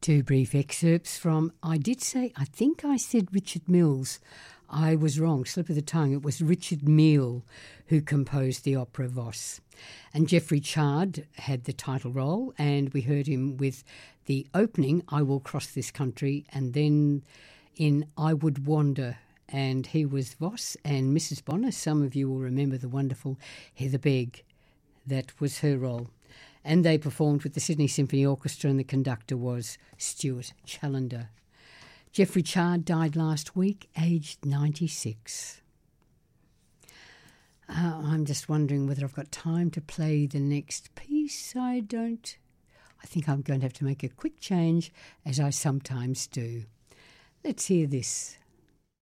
Two brief excerpts from, I think I said Richard Mills. I was wrong, slip of the tongue. It was Richard Mille who composed the opera Voss. And Geoffrey Chard had the title role, and we heard him with the opening, I Will Cross This Country, and then in I Would Wander, and he was Voss, and Mrs. Bonner, some of you will remember the wonderful Heather Begg. That was her role. And they performed with the Sydney Symphony Orchestra, and the conductor was Stuart Challender. Geoffrey Chard died last week, aged 96. I'm just wondering whether I've got time to play the next piece. I don't. I think I'm going to have to make a quick change, as I sometimes do. Let's hear this.